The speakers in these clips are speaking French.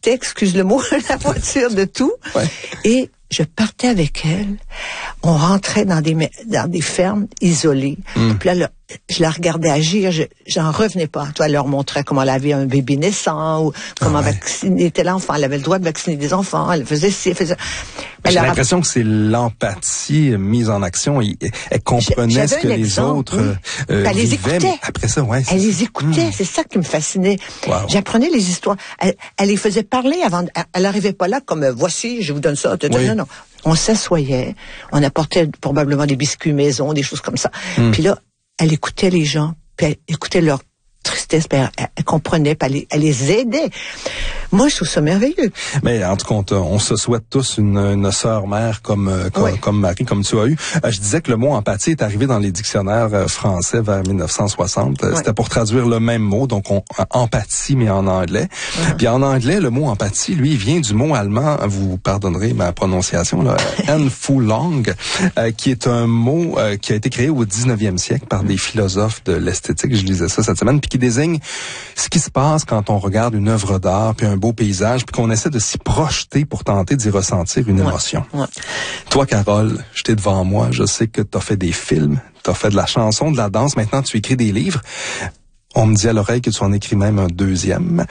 sortait, excuse le mot, la voiture de tout. Ouais. Et je partais avec elle. On rentrait dans des fermes isolées. Puis là, je la regardais agir. J'en revenais pas. Toi, elle leur montrait comment elle avait un bébé naissant ou comment vacciner tel enfant. Elle avait le droit de vacciner des enfants. Elle faisait ci, elle faisait... J'ai l'impression que c'est l'empathie mise en action. Elle comprenait ce que les autres elle les vivaient. Écoutait. Après ça, ouais. Elle les écoutait. C'est ça qui me fascinait. Wow. J'apprenais les histoires. Elle les faisait parler avant. Elle n'arrivait pas là comme voici, je vous donne ça. Non. On s'assoyait. On apportait probablement des biscuits maison, des choses comme ça. Puis là, elle écoutait les gens. Puis elle écoutait leur tristesse, elle comprenait, puis elle les aidait. Moi, je trouve ça merveilleux. Mais en tout cas, on se souhaite tous une sœur mère comme Marie, comme tu as eu. Je disais que le mot empathie est arrivé dans les dictionnaires français vers 1960. C'était pour traduire le même mot, donc empathie, mais en anglais. Puis en anglais, le mot empathie, lui, vient du mot allemand, vous pardonnerez ma prononciation, là, Einfühlung, qui est un mot qui a été créé au 19e siècle par des philosophes de l'esthétique. Je lisais ça cette semaine, puis qui désigne ce qui se passe quand on regarde une œuvre d'art, puis un beau paysage, puis qu'on essaie de s'y projeter pour tenter d'y ressentir une émotion. Toi, Carole, j'étais devant moi, je sais que t'as fait des films, t'as fait de la chanson, de la danse, maintenant tu écris des livres. On me dit à l'oreille que tu en écris même un deuxième.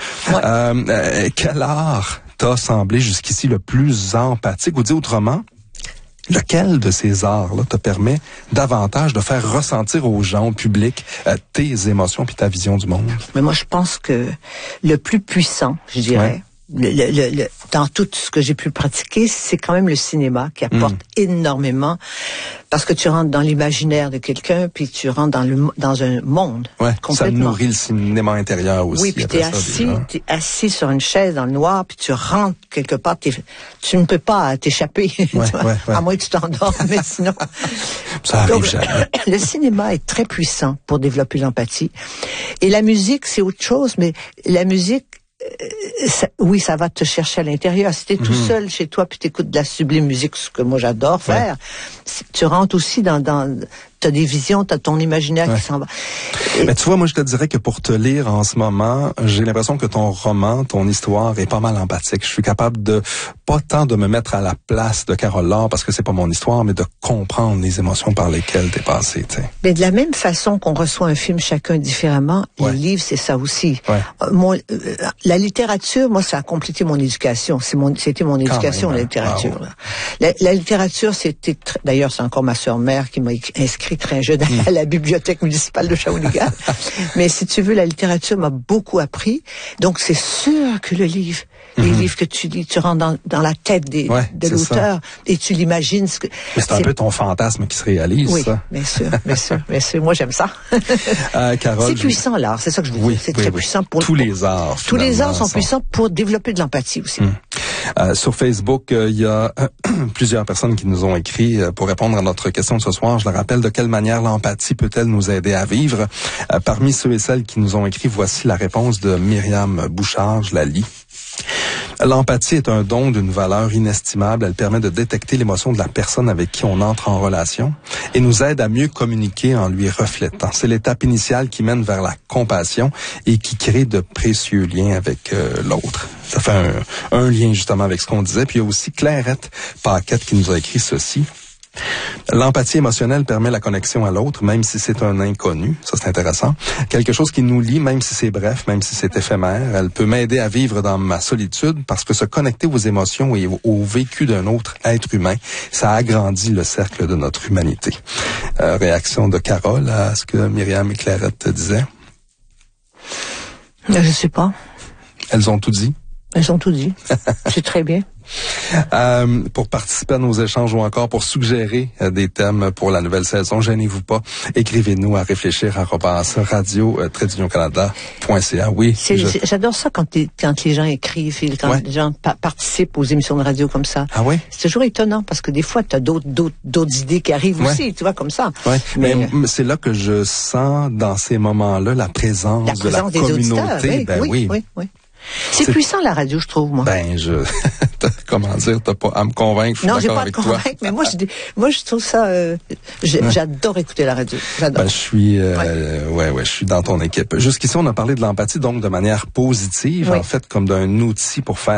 Quel art t'a semblé jusqu'ici le plus empathique, ou dit autrement, lequel de ces arts-là te permet davantage de faire ressentir aux gens, au public, tes émotions puis ta vision du monde? Mais moi, je pense que le plus puissant, je dirais, dans tout ce que j'ai pu pratiquer, c'est quand même le cinéma qui apporte énormément, parce que tu rentres dans l'imaginaire de quelqu'un, puis tu rentres dans un monde complètement. Ça nourrit le cinéma intérieur aussi. Oui, puis t'es assis sur une chaise dans le noir, puis tu rentres quelque part, tu ne peux pas t'échapper, à moins que tu t'endormes, mais sinon. Ça arrive jamais. Le cinéma est très puissant pour développer l'empathie. Et la musique, c'est autre chose, mais la musique, ça va te chercher à l'intérieur. Si t'es tout seul chez toi puis t'écoutes de la sublime musique, ce que moi j'adore faire, tu rentres aussi t'as des visions, t'as ton imaginaire qui s'en va. Mais tu vois, moi je te dirais que pour te lire en ce moment, j'ai l'impression que ton roman, ton histoire est pas mal empathique. Je suis capable pas tant de me mettre à la place de Carole Laure, parce que c'est pas mon histoire, mais de comprendre les émotions par lesquelles t'es passé, tu sais. Mais de la même façon qu'on reçoit un film chacun différemment, les livres, c'est ça aussi. La littérature, moi, ça a complété mon éducation. C'était mon éducation, la littérature. La littérature, d'ailleurs, c'est encore ma sœur mère qui m'a inscrit très jeune à la bibliothèque municipale de Shawinigan. Mais si tu veux, la littérature m'a beaucoup appris. Donc, c'est sûr que le livre, les livres que tu lis, tu rentres dans la tête de l'auteur et tu l'imagines. Mais c'est un peu ton fantasme qui se réalise, ça. Oui, bien sûr. Moi, j'aime ça. Carole, c'est puissant, l'art. C'est ça que je veux dire. C'est très puissant pour... Tous les arts. Tous les arts sont puissants pour développer de l'empathie aussi. Sur Facebook, il y a plusieurs personnes qui nous ont écrit pour répondre à notre question de ce soir. Je le rappelle, de quelle manière l'empathie peut-elle nous aider à vivre? Parmi ceux et celles qui nous ont écrit, voici la réponse de Myriam Bouchard. Je la lis. L'empathie est un don d'une valeur inestimable. Elle permet de détecter l'émotion de la personne avec qui on entre en relation et nous aide à mieux communiquer en lui reflétant. C'est l'étape initiale qui mène vers la compassion et qui crée de précieux liens avec l'autre. Ça fait un lien justement avec ce qu'on disait. Puis il y a aussi Clairette Paquette qui nous a écrit ceci. L'empathie émotionnelle permet la connexion à l'autre, même si c'est un inconnu. Ça, c'est intéressant. Quelque chose qui nous lie, même si c'est bref, même si c'est éphémère. Elle peut m'aider à vivre dans ma solitude parce que se connecter aux émotions et au vécu d'un autre être humain, ça agrandit le cercle de notre humanité. Réaction de Carole à ce que Myriam et Clairette te disaient? Je sais pas. Elles ont tout dit? Elles ont tout dit. C'est très bien. Pour participer à nos échanges ou encore pour suggérer des thèmes pour la nouvelle saison, gênez-vous pas. Écrivez-nous à réfléchir@radio-canada.ca. Oui. J'adore ça quand les gens écrivent, quand les gens participent aux émissions de radio comme ça. Ah oui? C'est toujours étonnant parce que des fois, tu as d'autres idées qui arrivent aussi, tu vois, comme ça. Oui, mais c'est là que je sens dans ces moments-là la présence de la communauté. Oui. C'est puissant, la radio, je trouve, moi. Comment dire, t'as pas à me convaincre, je suis d'accord avec toi. Non, j'ai pas à te convaincre, mais moi, je trouve ça, j'adore écouter la radio. J'adore. Je suis, je suis dans ton équipe. Jusqu'ici, on a parlé de l'empathie, donc de manière positive, en fait, comme d'un outil pour faire